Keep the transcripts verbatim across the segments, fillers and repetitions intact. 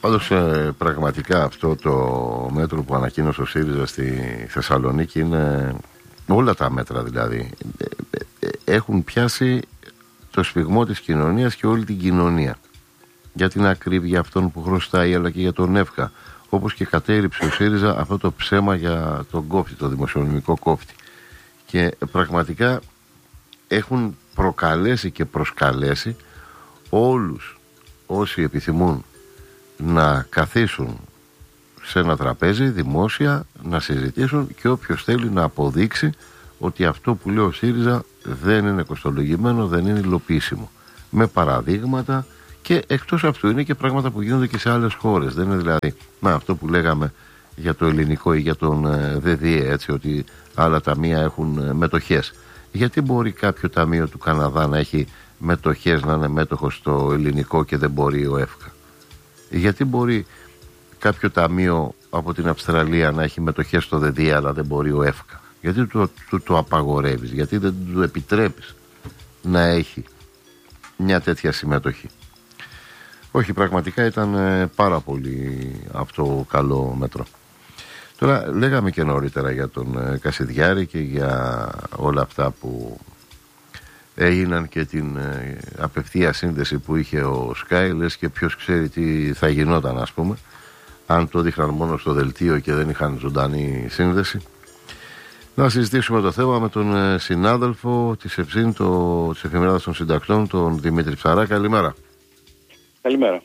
Πάντως ε, πραγματικά αυτό το μέτρο που ανακοίνωσε ο ΣΥΡΙΖΑ στη Θεσσαλονίκη είναι, όλα τα μέτρα δηλαδή, ε, ε, ε, έχουν πιάσει το σφιγμό της κοινωνίας και όλη την κοινωνία. Για την ακρίβεια αυτών που χρωστάει, αλλά και για τον ΕΦΚΑ. Όπως και κατέριψε ο ΣΥΡΙΖΑ αυτό το ψέμα για τον κόφτη, το δημοσιονομικό κόφτη. Και πραγματικά έχουν προκαλέσει και προσκαλέσει όλους όσοι επιθυμούν να καθίσουν σε ένα τραπέζι δημόσια, να συζητήσουν, και όποιος θέλει να αποδείξει ότι αυτό που λέει ο ΣΥΡΙΖΑ δεν είναι κοστολογημένο, δεν είναι υλοποιήσιμο. Με παραδείγματα, και εκτός αυτού είναι και πράγματα που γίνονται και σε άλλες χώρες. Δεν είναι δηλαδή να, αυτό που λέγαμε για το ελληνικό ή για τον ε, ΔΔΕ, έτσι, ότι άλλα ταμεία έχουν ε, μετοχές. Γιατί μπορεί κάποιο ταμείο του Καναδά να έχει μετοχές, να είναι μέτοχο στο ελληνικό και δεν μπορεί ο ΕΦΚΑ? Γιατί μπορεί κάποιο ταμείο από την Αυστραλία να έχει μετοχές στο ΔΔΕ αλλά δεν μπορεί ο ΕΦΚΑ? Γιατί του το, το απαγορεύεις? Γιατί δεν του επιτρέπεις να έχει μια τέτοια συμμετοχή? Όχι, πραγματικά ήταν ε, πάρα πολύ αυτό καλό μέτρο. Τώρα λέγαμε και νωρίτερα για τον ε, Κασιδιάρη και για όλα αυτά που έγιναν και την ε, απευθεία σύνδεση που είχε ο Sky, λες και ποιος ξέρει τι θα γινόταν, ας πούμε, αν το δείχναν μόνο στο δελτίο και δεν είχαν ζωντανή σύνδεση. Να συζητήσουμε το θέμα με τον ε, συνάδελφο της ΕΦΣΥΝ, το, της Εφημερίδας των Συντακτών, τον Δημήτρη Ψαρά. Καλημέρα. Καλημέρα.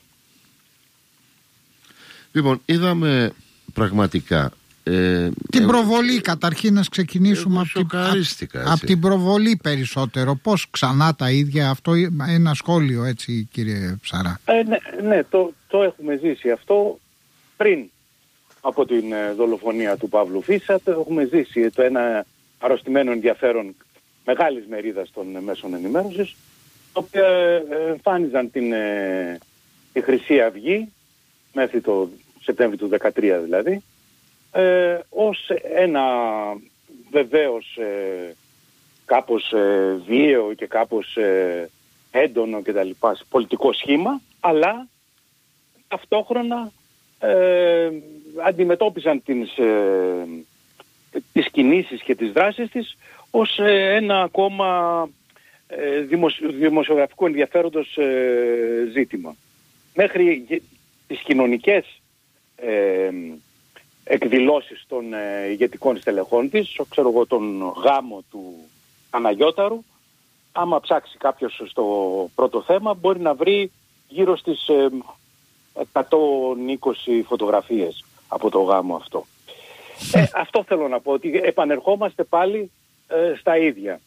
Λοιπόν, είδαμε πραγματικά ε, την ε, προβολή ε, καταρχήν να ξεκινήσουμε από την, απ, την προβολή περισσότερο. Πώς ξανά τα ίδια, αυτό ένα σχόλιο, έτσι, κύριε Ψαρά? Ε, ναι, ναι το, το έχουμε ζήσει αυτό πριν από την ε, δολοφονία του Παύλου Φίσα. Το έχουμε ζήσει το ένα αρρωστημένο ενδιαφέρον μεγάλης μερίδας των ε, μέσων ενημέρωσης, το οποίο ε, εμφάνιζαν την, ε, τη Χρυσή Αυγή μέχρι το Σεπτέμβριο του δύο χιλιάδες δεκατρία δηλαδή, ε, ως ένα βεβαίως ε, κάπως ε, βίαιο και κάπως ε, έντονο και τα λοιπά πολιτικό σχήμα, αλλά ταυτόχρονα ε, αντιμετώπισαν τις, ε, τις κινήσεις και τις δράσεις της ως ε, ένα ακόμα ε, δημοσιο, δημοσιογραφικό ενδιαφέροντος ε, ζήτημα. Μέχρι τις κοινωνικές ε, εκδηλώσεις των ε, ηγετικών στελεχών της, ξέρω εγώ, τον γάμο του Παναγιώταρου, άμα ψάξει κάποιος στο πρώτο θέμα μπορεί να βρει γύρω στις ε, εκατόν είκοσι φωτογραφίες από το γάμο αυτό. Ε, αυτό θέλω να πω, ότι επανερχόμαστε πάλι ε, στα ίδια.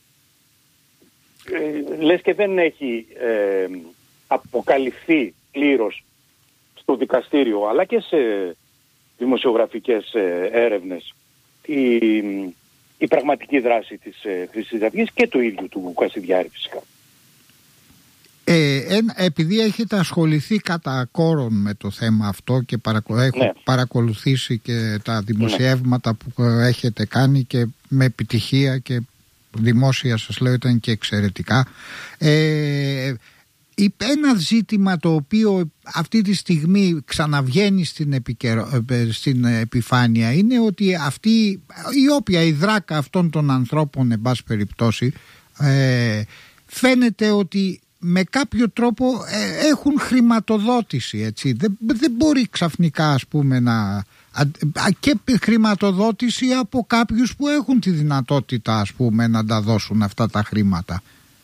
Ε, λες και δεν έχει ε, αποκαλυφθεί πλήρως στο δικαστήριο, αλλά και σε δημοσιογραφικές ε, έρευνες η, η πραγματική δράση της ε, Χρυσής Αυγής και του ίδιου του Κασιδιάρη φυσικά. Ε, ε, επειδή έχετε ασχοληθεί κατά κόρον με το θέμα αυτό και παρακολου... έχω ναι. παρακολουθήσει και τα δημοσιεύματα ναι. που έχετε κάνει και με επιτυχία και δημόσια, σας λέω, ήταν και εξαιρετικά. Ε, ένα ζήτημα το οποίο αυτή τη στιγμή ξαναβγαίνει στην, επικαιρο... στην επιφάνεια είναι ότι αυτή η όποια η δράκα αυτών των ανθρώπων, εν πάση περιπτώσει, ε, φαίνεται ότι με κάποιο τρόπο ε, έχουν χρηματοδότηση, έτσι. Δεν, δεν μπορεί ξαφνικά, ας πούμε, να... και χρηματοδότηση από κάποιους που έχουν τη δυνατότητα, ας πούμε, να τα δώσουν αυτά τα χρήματα.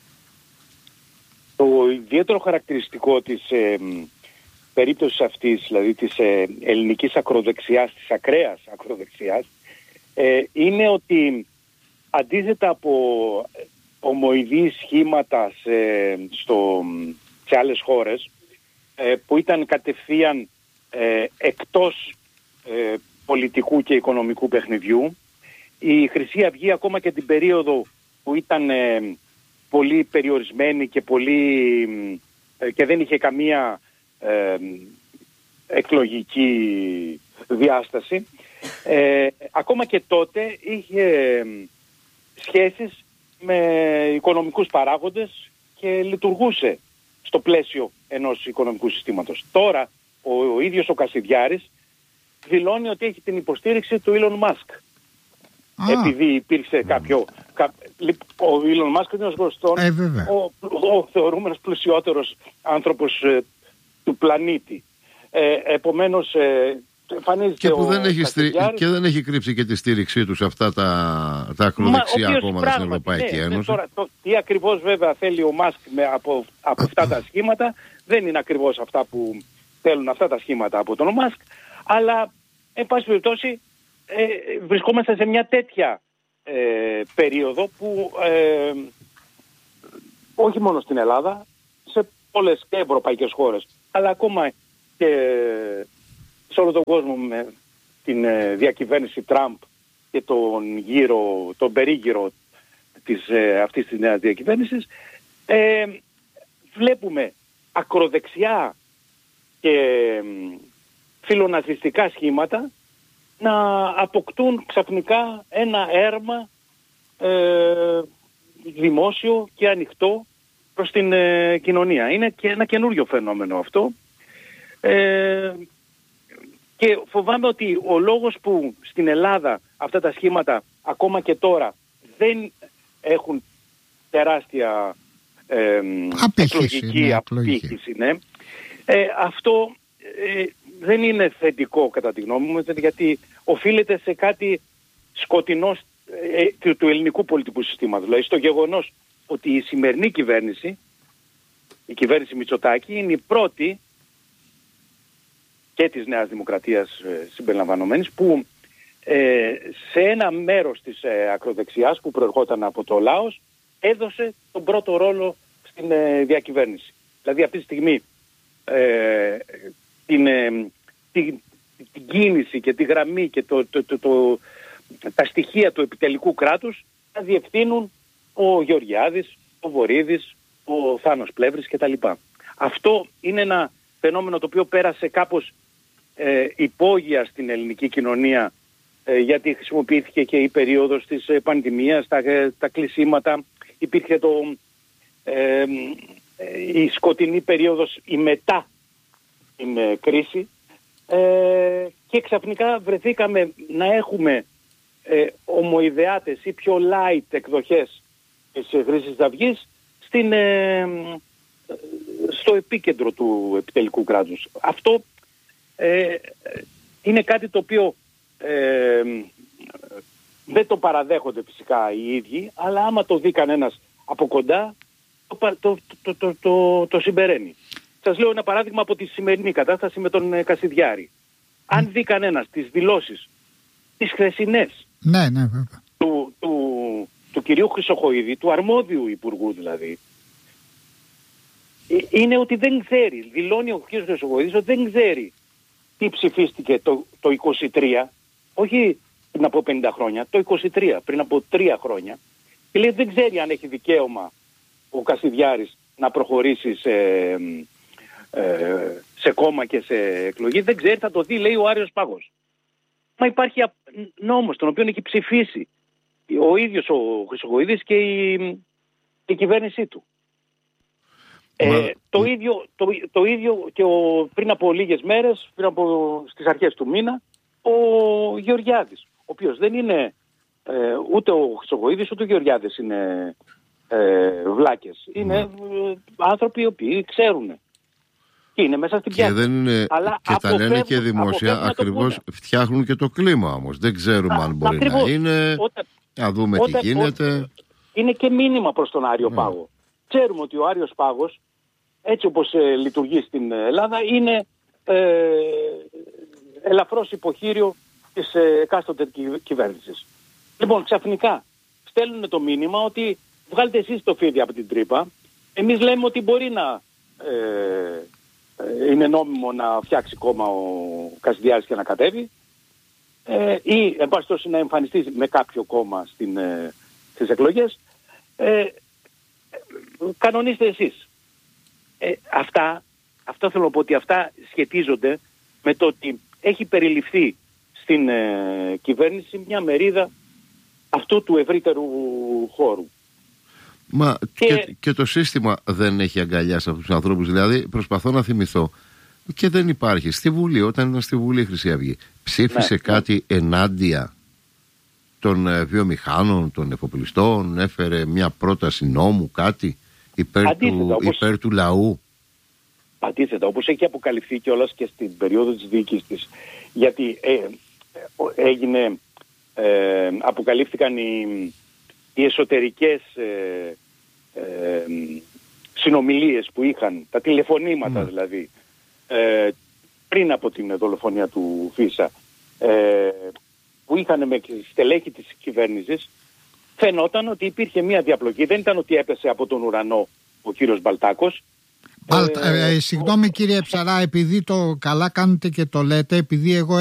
Το ιδιαίτερο χαρακτηριστικό της ε, περίπτωσης αυτής, δηλαδή της ε, ελληνικής ακροδεξιάς, της ακραίας ακροδεξιάς, ε, είναι ότι αντίθετα από ομοειδή σχήματα σε, στο, σε άλλες χώρες ε, που ήταν κατευθείαν ε, εκτός ε, πολιτικού και οικονομικού παιχνιδιού, η Χρυσή Αυγή ακόμα και την περίοδο που ήταν ε, πολύ περιορισμένη και, πολύ, ε, και δεν είχε καμία ε, εκλογική διάσταση, ε, ακόμα και τότε είχε ε, σχέσεις με οικονομικούς παράγοντες και λειτουργούσε στο πλαίσιο ενός οικονομικού συστήματος. Τώρα ο, ο ίδιος ο Κασιδιάρης δηλώνει ότι έχει την υποστήριξη του Elon Musk. Α. Επειδή υπήρξε κάποιο... Κα, ο Elon Musk είναι ως γνωστόν ε, ο, ο, ο θεωρούμενος πλουσιότερος άνθρωπος ε, του πλανήτη. Ε, επομένως... Ε, και που δεν έχει, στρι... και δεν έχει κρύψει και τη στήριξή του σε αυτά τα, τα ακροδεξιά κόμματα στην Ευρωπαϊκή ναι, Ένωση. Τώρα, το, τι ακριβώς βέβαια θέλει ο Μάσκ με, από, από αυτά τα σχήματα δεν είναι ακριβώς αυτά που θέλουν αυτά τα σχήματα από τον Μάσκ, αλλά εν πάση περιπτώσει ε, βρισκόμαστε σε μια τέτοια ε, περίοδο που ε, όχι μόνο στην Ελλάδα, σε πολλές και ευρωπαϊκές χώρες, αλλά ακόμα και σε όλο τον κόσμο με την ε, διακυβέρνηση Τραμπ και τον γύρο, τον περίγυρο της, ε, αυτής της νέας διακυβέρνησης, ε, βλέπουμε ακροδεξιά και ε, φιλοναζιστικά σχήματα να αποκτούν ξαφνικά ένα έρμα ε, δημόσιο και ανοιχτό προς την ε, κοινωνία. Είναι και ένα καινούριο φαινόμενο αυτό. Ε, Και φοβάμαι ότι ο λόγος που στην Ελλάδα αυτά τα σχήματα ακόμα και τώρα δεν έχουν τεράστια ε, εκλογική απήχηση, ναι. ε, αυτό ε, δεν είναι θετικό κατά τη γνώμη μου, γιατί οφείλεται σε κάτι σκοτεινό ε, του, του ελληνικού πολιτικού συστήματος. Δηλαδή στο γεγονός ότι η σημερινή κυβέρνηση, η κυβέρνηση Μητσοτάκη, είναι η πρώτη και της Νέας Δημοκρατίας ε, συμπεριλαμβανομένης, που ε, σε ένα μέρος της ε, ακροδεξιάς που προερχόταν από το Λάος έδωσε τον πρώτο ρόλο στην ε, διακυβέρνηση. Δηλαδή αυτή τη στιγμή ε, την, ε, την, την κίνηση και τη γραμμή και το, το, το, το, τα στοιχεία του επιτελικού κράτους θα διευθύνουν ο Γεωργιάδης, ο Βορίδης, ο Θάνος Πλεύρης κτλ. Αυτό είναι ένα φαινόμενο το οποίο πέρασε κάπως ε, υπόγεια στην ελληνική κοινωνία, ε, γιατί χρησιμοποιήθηκε και η περίοδος της ε, πανδημίας, τα, ε, τα κλεισίματα, υπήρχε το, ε, ε, η σκοτεινή περίοδος, η μετά την ε, κρίση, ε, και ξαφνικά βρεθήκαμε να έχουμε ε, ομοειδεάτες ή πιο light εκδοχές της ε, Χρυσής Αυγής στην... Ε, στο επίκεντρο του επιτελικού κράτους. Αυτό ε, είναι κάτι το οποίο ε, δεν το παραδέχονται φυσικά οι ίδιοι, αλλά άμα το δει κανένας από κοντά το, το, το, το, το, το συμπεραίνει. Σας λέω ένα παράδειγμα από τη σημερινή κατάσταση με τον Κασιδιάρη. Αν δει κανένας τις δηλώσεις, τις χθεσινές, ναι, ναι, βέβαια, του, του, του κυρίου Χρυσοχοΐδη, του αρμόδιου υπουργού δηλαδή, είναι ότι δεν ξέρει, δηλώνει ο κ. Χρυσοχοΐδης ότι δεν ξέρει τι ψηφίστηκε το, το είκοσι τρία, όχι πριν από πενήντα χρόνια, το είκοσι τρία, πριν από τρία χρόνια, και λέει δεν ξέρει αν έχει δικαίωμα ο Κασιδιάρης να προχωρήσει σε, ε, σε κόμμα και σε εκλογή, δεν ξέρει, θα το δει, λέει ο Άριος Πάγος. Μα υπάρχει νόμος τον οποίο έχει ψηφίσει ο ίδιος ο Χρυσοχοΐδης και η, η κυβέρνησή του. Ε, το, ίδιο, το, το ίδιο και ο, πριν από λίγες μέρες, πριν από, στις αρχές του μήνα, ο Γεωργιάδης, ο οποίος δεν είναι ε, ούτε ο Χρυσοχοΐδης ούτε ο Γεωργιάδης είναι ε, βλάκες. Είναι ε, άνθρωποι οι οποίοι ξέρουν και είναι μέσα στην πιάτα. Και, δεν είναι, αλλά και τα λένε και δημόσια, ακριβώς φτιάχνουν και το κλίμα όμως. Δεν ξέρουμε Α, αν μπορεί ακριβώς, να είναι, όταν, να δούμε όταν, τι γίνεται. Όταν, είναι και μήνυμα προς τον Άριο ναι. Πάγο. Ξέρουμε ότι ο Άριος Πάγος, έτσι όπως ε, λειτουργεί στην Ελλάδα, είναι ε, ελαφρώς υποχείριο της ε, εκάστοτε κυβέρνησης. Λοιπόν, ξαφνικά στέλνουν το μήνυμα ότι βγάλετε εσείς το φίδι από την τρύπα, εμείς λέμε ότι μπορεί να ε, ε, είναι νόμιμο να φτιάξει κόμμα ο Κασιδιάρης και να κατέβει, ε, ή εν πάση τόσο να εμφανιστεί με κάποιο κόμμα στην, ε, στις εκλογές. Ε, κανονίστε εσείς. Ε, αυτά, αυτά θέλω να πω ότι αυτά σχετίζονται με το ότι έχει περιληφθεί στην ε, κυβέρνηση μια μερίδα αυτού του ευρύτερου χώρου. Μα και, και, και το σύστημα δεν έχει αγκαλιάσει αυτούς τους ανθρώπους. Δηλαδή προσπαθώ να θυμηθώ Και δεν υπάρχει. Στη Βουλή, όταν ήταν στη Βουλή η Χρυσή Αυγή, ψήφισε ναι, κάτι ναι. ενάντια των ε, βιομηχάνων, των εφοπλιστών, έφερε μια πρόταση νόμου, κάτι υπέρ, αντίθετα, του, όπως, υπέρ του λαού. Αντίθετα, όπως έχει αποκαλυφθεί κιόλας και στην περίοδο της δίκης της, γιατί ε, έγινε, ε, αποκαλύφθηκαν οι, οι εσωτερικές ε, ε, συνομιλίες που είχαν, τα τηλεφωνήματα mm. δηλαδή, ε, πριν από την δολοφονία του Φίσα, ε, που είχαν με στελέχη της κυβέρνησης, φαινόταν ότι υπήρχε μια διαπλοκή. Δεν ήταν ότι έπεσε από τον ουρανό ο κύριος Μπαλτάκος. Μπαλτα, ε, ε, συγγνώμη κύριε Ψαρά, επειδή το καλά κάνετε και το λέτε, επειδή εγώ